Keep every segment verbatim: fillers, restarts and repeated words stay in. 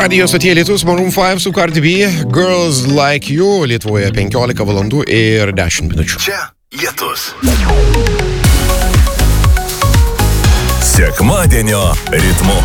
Radio stotyje Lietus, Maroon five su Cardi B, Girls Like You, Lietuvoje penkiolika valandų ir dešimt minučių. Čia Lietus. Sekmadienio ritmu.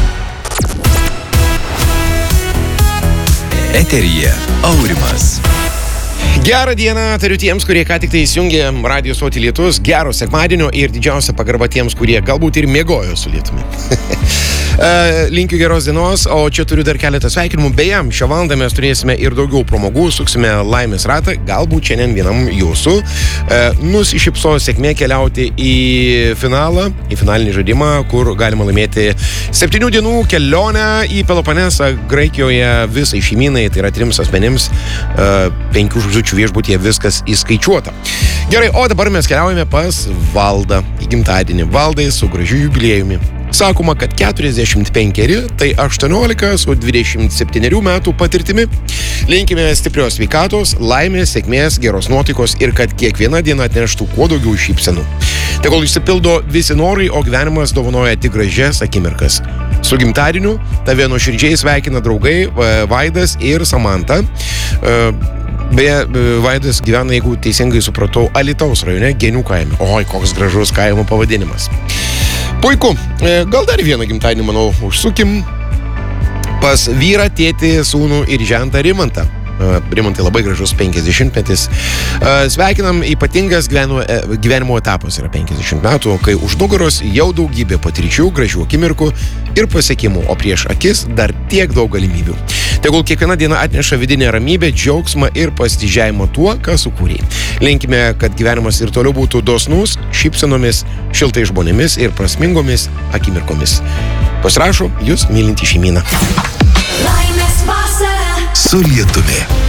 Eteryje Aurimas. Gerą dieną tariu tiems, kurie ką tik tai įsijungė Radio stotį Lietus. Gero sekmadienio ir didžiausia pagarba tiems, kurie galbūt ir miegojo su Lietumi. Linkiu geros dienos, o čia turiu dar keletą sveikinimų. Beje, šią valandą mes turėsime ir daugiau pramogų, suksime laimės ratą, galbūt šiandien vienam jūsų. Nusišypso sėkmė keliauti į finalą, į finalinį žaidimą, kur galima laimėti septynių dienų kelionę į Peloponesą, Graikijoje visai šeimynai, tai yra trims asmenims, penkių žvaigždučių viešbutyje viskas įskaičiuota. Gerai, o dabar mes keliaujame pas Valdą į gimtadienį. Valdai su gražiu jubiliejumi. Sakoma, kad keturiasdešimt penkeri, tai aštuoniolika su dvidešimt septynerių metų patirtimi. Linkime stiprios sveikatos, laimės, sėkmės, geros nuotaikos ir kad kiekviena diena atneštų kuo daugiau šypsenų. Tegul išsipildo visi norai, o gyvenimas dovanoja tik gražias akimirkas. Su gimtadieniu tave nuoširdžiai sveikina draugai Vaidas ir Samanta. Beje, Vaidas gyvena, jeigu teisingai supratau, Alytaus rajone, Genių kaime. Oi, koks gražus kaimo pavadinimas. Puiku, gal dar vieną gimtadienį, manau, užsukim pas vyrą, tėtį, sūnų ir žentą Rimantą. Rimantai labai gražus penkiasdešimtmetis. Sveikinam, ypatingas gyvenimo, gyvenimo etapas yra penkiasdešimt metų, kai už nugaros jau daugybė patirčių, gražių akimirkų ir pasiekimų, o prieš akis dar tiek daug galimybių. Tegul kiekviena diena atneša vidinę ramybę, džiaugsmą ir pasitikėjimą tuo, ką sukūrei. Linkime, kad gyvenimas ir toliau būtų dosnus, šypsenomis, šiltai žmonėmis ir prasmingomis akimirkomis. Pasirašo, jūs mylinti šeimyną. Su Lietumi.